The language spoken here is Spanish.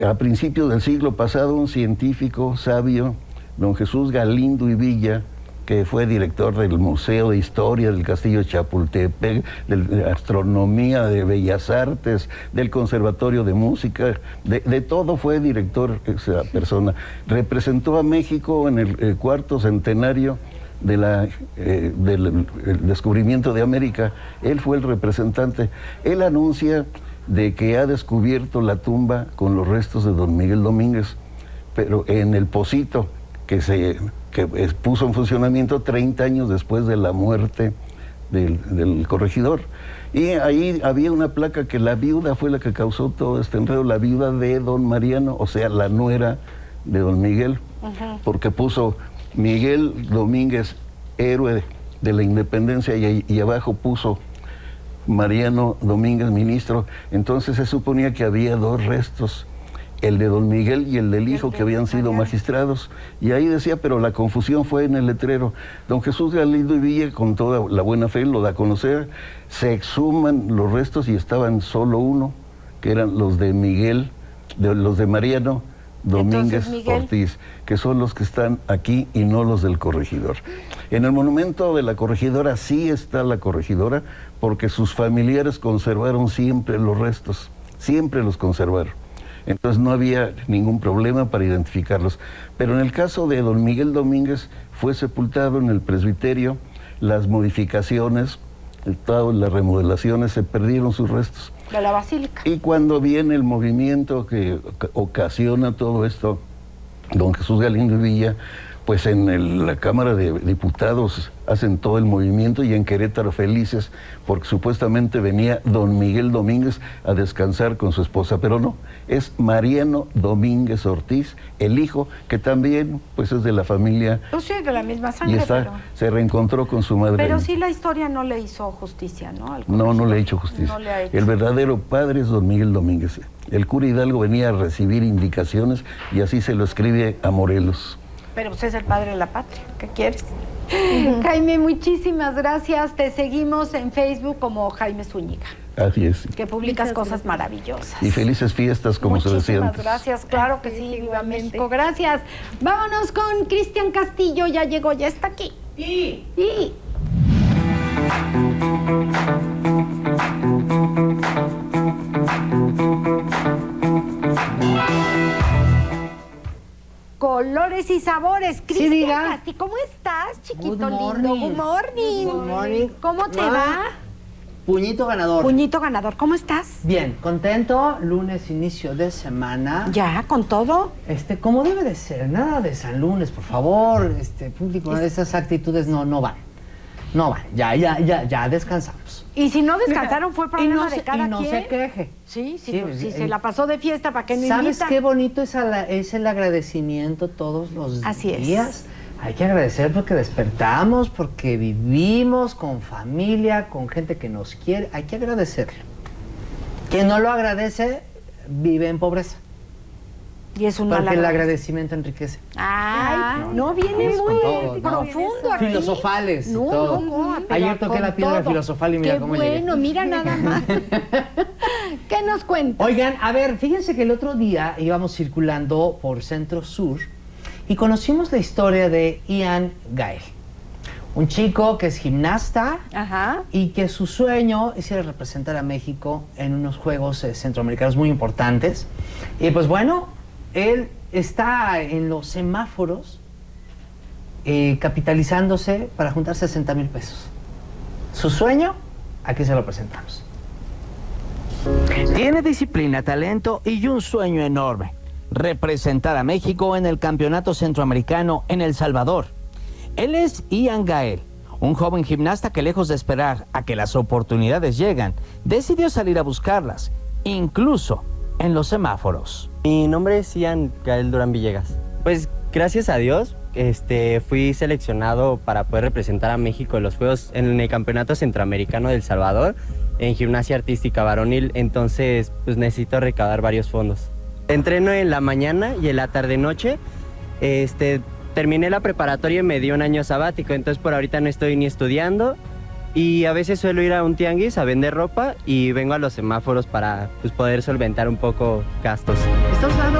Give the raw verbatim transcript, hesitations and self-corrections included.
A principios del siglo pasado, un científico sabio, don Jesús Galindo y Villa, que fue director del Museo de Historia del Castillo de Chapultepec, de Astronomía, de Bellas Artes, del Conservatorio de Música, de, de todo fue director esa persona. Representó a México en el, el cuarto centenario de la, eh, del el descubrimiento de América. Él fue el representante. Él anuncia de que ha descubierto la tumba con los restos de don Miguel Domínguez, pero en el Pocito, que se que puso en funcionamiento treinta años después de la muerte del, del corregidor. Y ahí había una placa que la viuda fue la que causó todo este enredo, la viuda de don Mariano, o sea, la nuera de don Miguel, uh-huh. porque puso Miguel Domínguez, héroe de la independencia, y, y abajo puso Mariano Domínguez, ministro. Entonces se suponía que había dos restos, el de don Miguel y el del hijo, que habían sido magistrados. Y ahí decía, pero la confusión fue en el letrero. Don Jesús Galindo y Villa, con toda la buena fe, lo da a conocer, se exhuman los restos y estaban solo uno, que eran los de Miguel, de, los de Mariano Domínguez Ortiz, que son los que están aquí y no los del corregidor. En el monumento de la corregidora sí está la corregidora, porque sus familiares conservaron siempre los restos, siempre los conservaron. Entonces no había ningún problema para identificarlos. Pero en el caso de don Miguel Domínguez, fue sepultado en el presbiterio, las modificaciones, todas las remodelaciones, se perdieron sus restos. De la basílica. Y cuando viene el movimiento que ocasiona todo esto, don Jesús Galindo y Villa, pues en el, la Cámara de Diputados hacen todo el movimiento, y en Querétaro felices porque supuestamente venía don Miguel Domínguez a descansar con su esposa, pero no, es Mariano Domínguez Ortiz, el hijo, que también pues es de la familia. Pues sí, de la misma sangre, y está, pero... se reencontró con su madre. Pero ahí. sí, la historia no le hizo justicia, ¿no? Al no, no le ha hecho justicia. No le ha hecho. El verdadero padre es don Miguel Domínguez. El cura Hidalgo venía a recibir indicaciones y así se lo escribe a Morelos. Pero pues es el padre de la patria, ¿qué quieres? Uh-huh. Jaime, muchísimas gracias. Te seguimos en Facebook como Jaime Zúñiga. Así es. Que publicas Muchas cosas gracias. maravillosas. Y felices fiestas, como Muchísimas se decía antes. Gracias, claro que sí, viva México. Gracias. Vámonos con Cristian Castillo, ya llegó, ya está aquí. Y... y... Colores y sabores, Cristian sí, Castillo. ¿Cómo estás, chiquito Good lindo? morning. Good morning. Good morning. ¿Cómo te ah, va? Puñito ganador. Puñito ganador, ¿cómo estás? Bien, contento, lunes, inicio de semana. ¿Ya, con todo? Este, como debe de ser, nada de San Lunes, por favor, este, público, es... esas actitudes no, no van. No van, ya, ya, ya, ya descansamos. Y si no descansaron, fue problema no de se, cada y no quien. se queje. Sí, sí, sí pues, si el, se la pasó de fiesta, ¿para qué no ¿Sabes invita? qué bonito es, la, es el agradecimiento todos los Así días? Es. Hay que agradecer porque despertamos, porque vivimos con familia, con gente que nos quiere. Hay que agradecerlo. Quien no lo agradece, vive en pobreza. Y es un Porque el agradecimiento enriquece. Ay, no, no viene muy todo, profundo no. aquí. Filosofales. No, todo. no, no. Ayer toqué la piedra todo. filosofal y mira Qué cómo bueno, llegué. mira nada más. ¿Qué nos cuentas? Oigan, a ver, fíjense que el otro día íbamos circulando por Centro Sur y conocimos la historia de Ian Gael. Un chico que es gimnasta. Ajá. Y que su sueño es ir a representar a México en unos Juegos eh, Centroamericanos muy importantes. Y pues bueno, él está en los semáforos eh, capitalizándose para juntar sesenta mil pesos. Su sueño, aquí se lo presentamos. Tiene disciplina, talento y un sueño enorme: representar a México en el Campeonato Centroamericano en El Salvador. Él es Ian Gael, un joven gimnasta que, lejos de esperar a que las oportunidades llegan, decidió salir a buscarlas, incluso en los semáforos. Mi nombre es Ian Gael Durán Villegas. Pues gracias a Dios este, fui seleccionado para poder representar a México en los Juegos, en el Campeonato Centroamericano de El Salvador, en gimnasia artística varonil. Entonces pues necesito recaudar varios fondos. Entreno en la mañana y en la tarde-noche. Este, terminé la preparatoria y me di un año sabático, entonces por ahorita no estoy ni estudiando y a veces suelo ir a un tianguis a vender ropa y vengo a los semáforos para pues, poder solventar un poco gastos. Estamos hablando